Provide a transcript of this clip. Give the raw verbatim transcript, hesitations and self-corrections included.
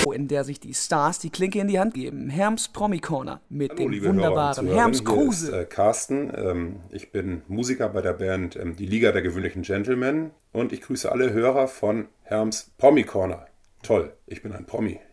in der sich die Stars die Klinke in die Hand geben. Herms Promi Corner mit Hallo, dem wunderbaren Herms Kruse. Hier ist, äh, Carsten. Ähm, ich bin Musiker bei der Band ähm, Die Liga der gewöhnlichen Gentlemen und ich grüße alle Hörer von Herms Promi Corner. Toll, ich bin ein Promi.